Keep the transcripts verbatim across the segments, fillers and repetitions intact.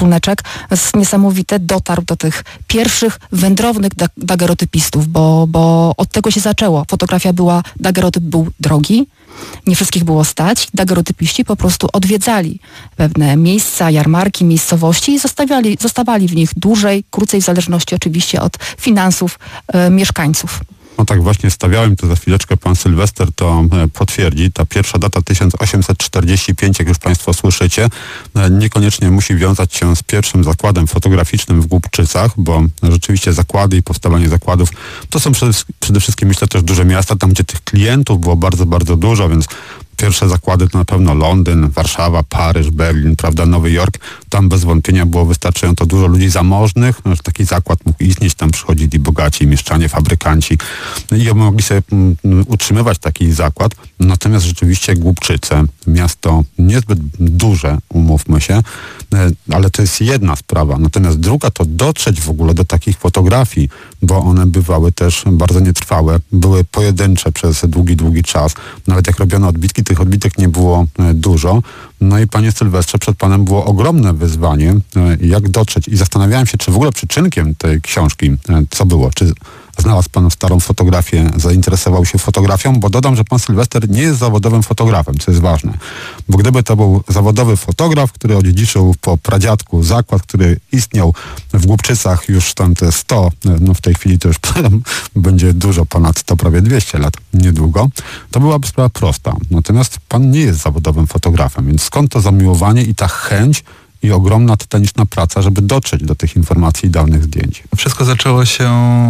rysuneczek jest niesamowity, dotarł do tych pierwszych wędrownych da- dagerotypistów, bo, bo od tego się zaczęło. Fotografia była, dagerotyp był drogi, nie wszystkich było stać. Dagerotypiści po prostu odwiedzali pewne miejsca, jarmarki, miejscowości i zostawiali, zostawali w nich dłużej, krócej, w zależności oczywiście od finansów e, mieszkańców. No tak właśnie stawiałem, to za chwileczkę pan Sylwester to potwierdzi. Ta pierwsza data tysiąc osiemset czterdziesty piąty, jak już państwo słyszycie, niekoniecznie musi wiązać się z pierwszym zakładem fotograficznym w Głubczycach, bo rzeczywiście zakłady i powstawanie zakładów to są przede, przede wszystkim, myślę, też duże miasta, tam gdzie tych klientów było bardzo, bardzo dużo, więc pierwsze zakłady to na pewno Londyn, Warszawa, Paryż, Berlin, prawda, Nowy Jork. Tam bez wątpienia było wystarczająco dużo ludzi zamożnych, że taki zakład mógł istnieć, tam przychodzili bogaci, mieszczanie, fabrykanci i mogli sobie um, utrzymywać taki zakład. Natomiast rzeczywiście Głubczyce, miasto niezbyt duże, umówmy się, ale to jest jedna sprawa. Natomiast druga to dotrzeć w ogóle do takich fotografii, bo one bywały też bardzo nietrwałe, były pojedyncze przez długi, długi czas. Nawet jak robiono odbitki, tych odbitek nie było dużo. No i panie Sylwestrze, przed panem było ogromne wyzwanie, jak dotrzeć. I zastanawiałem się, czy w ogóle przyczynkiem tej książki, co było, czy znalazł pan starą fotografię, zainteresował się fotografią, bo dodam, że pan Sylwester nie jest zawodowym fotografem, co jest ważne. Bo gdyby to był zawodowy fotograf, który odziedziczył po pradziadku zakład, który istniał w Głubczycach już tam te sto, no w tej chwili to już będzie dużo, ponad sto, prawie dwieście lat, niedługo, to byłaby sprawa prosta. Natomiast pan nie jest zawodowym fotografem, więc skąd to zamiłowanie i ta chęć i ogromna, tytaniczna praca, żeby dotrzeć do tych informacji i dawnych zdjęć? Wszystko zaczęło się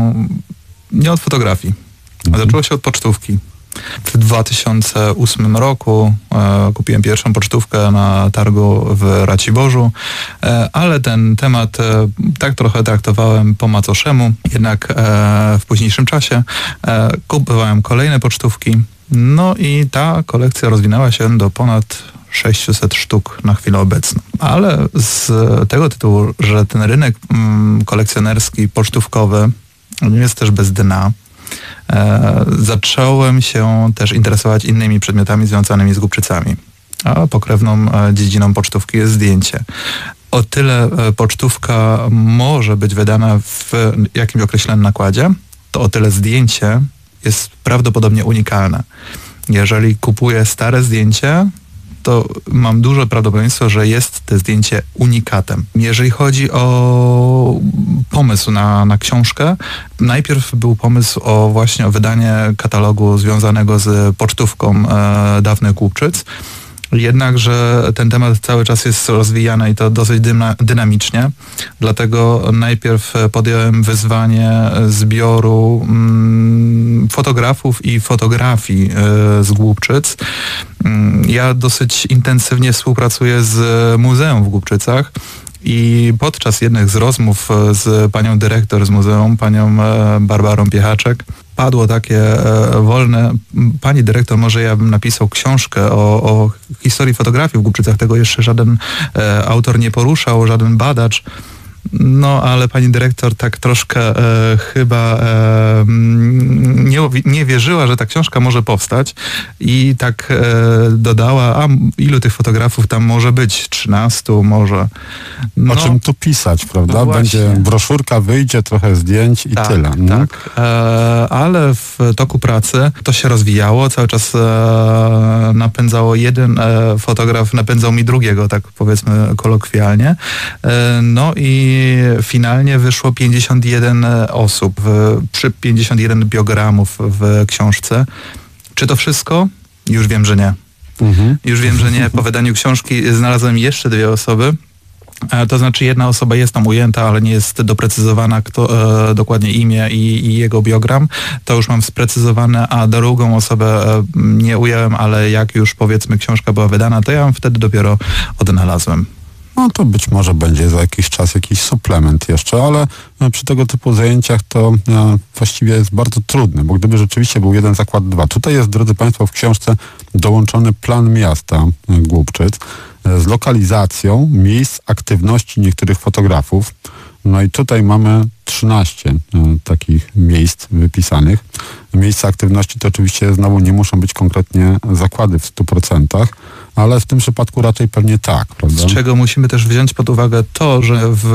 nie od fotografii. Mhm. Zaczęło się od pocztówki. W dwa tysiące ósmym roku e, kupiłem pierwszą pocztówkę na targu w Raciborzu, e, ale ten temat e, tak trochę traktowałem po macoszemu, jednak e, w późniejszym czasie e, kupowałem kolejne pocztówki, no i ta kolekcja rozwinęła się do ponad sześćset sztuk na chwilę obecną. Ale z tego tytułu, że ten rynek mm, kolekcjonerski, pocztówkowy jest też bez dna, e, zacząłem się też interesować innymi przedmiotami związanymi z Głubczycami. A pokrewną e, dziedziną pocztówki jest zdjęcie. O tyle e, pocztówka może być wydana w jakimś określonym nakładzie, to o tyle zdjęcie jest prawdopodobnie unikalne. Jeżeli kupuję stare zdjęcie, to mam duże prawdopodobieństwo, że jest to zdjęcie unikatem. Jeżeli chodzi o pomysł na, na książkę, najpierw był pomysł o właśnie o wydanie katalogu związanego z pocztówką e, dawnych Głubczyc. Jednakże ten temat cały czas jest rozwijany i to dosyć dyma, dynamicznie, dlatego najpierw podjąłem wyzwanie zbioru mm, fotografów i fotografii y, z Głubczyc. Ja dosyć intensywnie współpracuję z muzeum w Głubczycach i podczas jednych z rozmów z panią dyrektor z muzeum, panią Barbarą Piechaczek, padło takie e, wolne, pani dyrektor, może ja bym napisał książkę o, o historii fotografii w Głubczycach, tego jeszcze żaden e, autor nie poruszał, żaden badacz. No, ale pani dyrektor tak troszkę e, chyba e, nie, nie wierzyła, że ta książka może powstać i tak e, dodała, a ilu tych fotografów tam może być? trzynastu może. No, o czym tu pisać, prawda? No będzie broszurka, wyjdzie, trochę zdjęć i tak, tyle. Tak, e, ale w toku pracy to się rozwijało, cały czas e, napędzało jeden e, fotograf, napędzał mi drugiego, tak powiedzmy kolokwialnie. E, no i finalnie wyszło pięćdziesiąt jeden osób, w, przy pięćdziesiąt jeden biogramów w książce. Czy to wszystko? Już wiem, że nie. Mhm. Już wiem, że nie. Po wydaniu książki znalazłem jeszcze dwie osoby. To znaczy jedna osoba jest tam ujęta, ale nie jest doprecyzowana kto, e, dokładnie imię i, i jego biogram. To już mam sprecyzowane, a drugą osobę e, nie ująłem, ale jak już powiedzmy książka była wydana, to ja ją wtedy dopiero odnalazłem. No to być może będzie za jakiś czas jakiś suplement jeszcze, ale przy tego typu zajęciach to e, właściwie jest bardzo trudne, bo gdyby rzeczywiście był jeden zakład dwa. Tutaj jest, drodzy państwo, w książce dołączony plan miasta Głubczyc e, z lokalizacją miejsc aktywności niektórych fotografów. No i tutaj mamy trzynaście e, takich miejsc wypisanych. Miejsca aktywności to oczywiście znowu nie muszą być konkretnie zakłady w stu procentach, ale w tym przypadku raczej pewnie tak, prawda? Z czego musimy też wziąć pod uwagę to, że w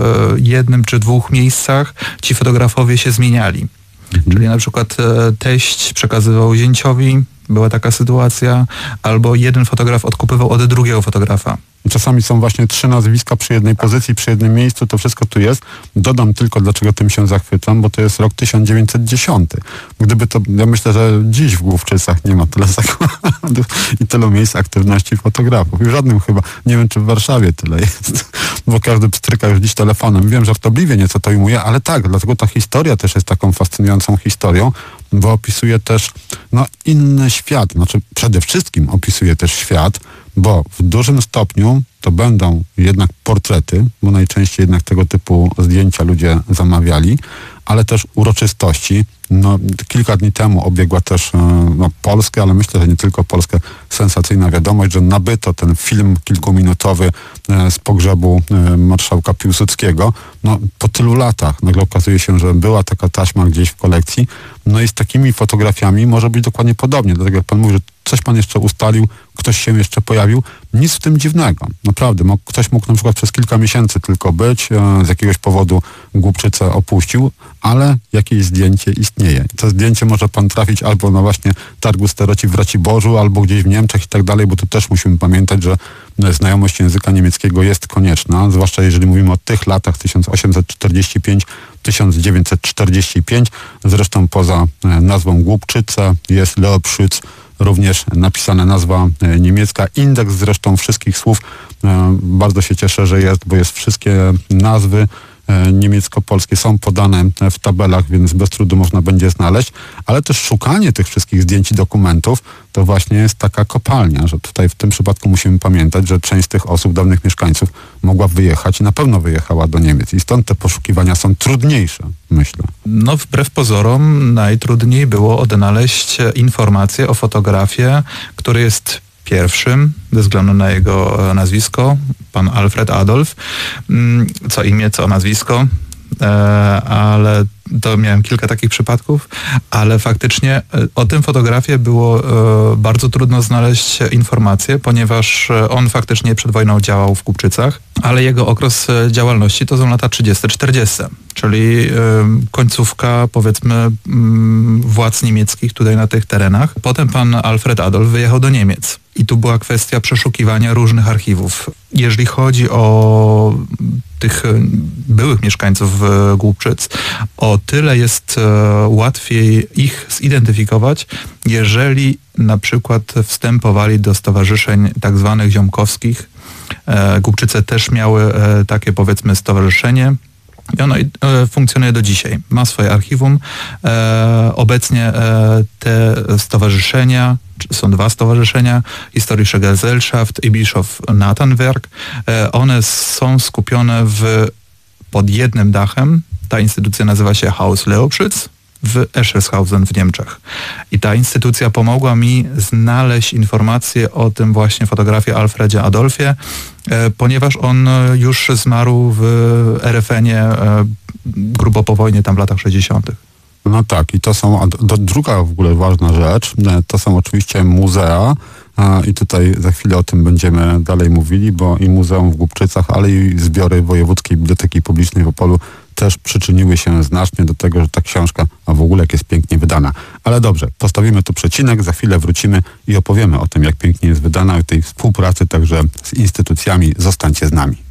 jednym czy dwóch miejscach ci fotografowie się zmieniali. Mhm. Czyli na przykład teść przekazywał zięciowi, była taka sytuacja, albo jeden fotograf odkupywał od drugiego fotografa. Czasami są właśnie trzy nazwiska przy jednej pozycji, przy jednym miejscu, to wszystko tu jest. Dodam tylko, dlaczego tym się zachwycam, bo to jest rok tysiąc dziewięćset dziesiąty. Gdyby to, ja myślę, że dziś w Główczycach nie ma tyle zakładów i tylu miejsc aktywności fotografów. I w żadnym chyba, nie wiem, czy w Warszawie tyle jest, bo każdy pstryka już dziś telefonem. Wiem, żartobliwie nieco to ujmuję, ale tak, dlatego ta historia też jest taką fascynującą historią, bo opisuje też no, inny świat. Znaczy przede wszystkim opisuje też świat, bo w dużym stopniu to będą jednak portrety, bo najczęściej jednak tego typu zdjęcia ludzie zamawiali, ale też uroczystości. No, kilka dni temu obiegła też no, Polskę, ale myślę, że nie tylko Polskę, sensacyjna wiadomość, że nabyto ten film kilkuminutowy e, z pogrzebu e, marszałka Piłsudskiego. No, po tylu latach nagle okazuje się, że była taka taśma gdzieś w kolekcji. No i z takimi fotografiami może być dokładnie podobnie. Dlatego jak pan mówi, że coś pan jeszcze ustalił, ktoś się jeszcze pojawił, nic w tym dziwnego. Naprawdę, mógł, ktoś mógł na przykład przez kilka miesięcy tylko być, e, z jakiegoś powodu Głubczycę opuścił, ale jakieś zdjęcie istnieje. To zdjęcie może pan trafić albo na właśnie targu Staroci w Raciborzu, albo gdzieś w Niemczech i tak dalej, bo tu też musimy pamiętać, że znajomość języka niemieckiego jest konieczna, zwłaszcza jeżeli mówimy o tych latach tysiąc osiemset czterdziesty piąty do tysiąc dziewięćset czterdziesty piąty. Zresztą poza nazwą Głubczyce jest Leopschütz, również napisana nazwa niemiecka, indeks zresztą wszystkich słów. Bardzo się cieszę, że jest, bo jest wszystkie nazwy niemiecko-polskie są podane w tabelach, więc bez trudu można będzie znaleźć, ale też szukanie tych wszystkich zdjęć i dokumentów to właśnie jest taka kopalnia, że tutaj w tym przypadku musimy pamiętać, że część z tych osób, dawnych mieszkańców mogła wyjechać i na pewno wyjechała do Niemiec i stąd te poszukiwania są trudniejsze, myślę. No wbrew pozorom najtrudniej było odnaleźć informację o fotografie, który jest pierwszym, ze względu na jego nazwisko, pan Alfred Adolf, co imię, co nazwisko, ale to miałem kilka takich przypadków, ale faktycznie o tym fotografie było bardzo trudno znaleźć informacje, ponieważ on faktycznie przed wojną działał w Głubczycach, ale jego okres działalności to są lata trzydzieste czterdzieste, czyli końcówka, powiedzmy, władz niemieckich tutaj na tych terenach. Potem pan Alfred Adolf wyjechał do Niemiec i tu była kwestia przeszukiwania różnych archiwów. Jeżeli chodzi o tych byłych mieszkańców Głubczyc, o tyle jest łatwiej ich zidentyfikować, jeżeli na przykład wstępowali do stowarzyszeń tak zwanych ziomkowskich. Głubczyce też miały takie, powiedzmy, stowarzyszenie i ono funkcjonuje do dzisiaj. Ma swoje archiwum. Obecnie te stowarzyszenia, są dwa stowarzyszenia, Historische Gesellschaft i Bischof Nathanwerk. One są skupione w, pod jednym dachem. Ta instytucja nazywa się Haus Leopschütz w Eschershausen w Niemczech. I ta instytucja pomogła mi znaleźć informacje o tym właśnie fotografie Alfredzie Adolfie, ponieważ on już zmarł w er ef enie grubo po wojnie, tam w latach sześćdziesiątych. No tak, i to są, a do, druga w ogóle ważna rzecz, to są oczywiście muzea, a, i tutaj za chwilę o tym będziemy dalej mówili, bo i Muzeum w Głubczycach, ale i zbiory Wojewódzkiej Biblioteki Publicznej w Opolu też przyczyniły się znacznie do tego, że ta książka, a w ogóle jak jest pięknie wydana. Ale dobrze, postawimy tu przecinek, za chwilę wrócimy i opowiemy o tym, jak pięknie jest wydana, o tej współpracy także z instytucjami. Zostańcie z nami.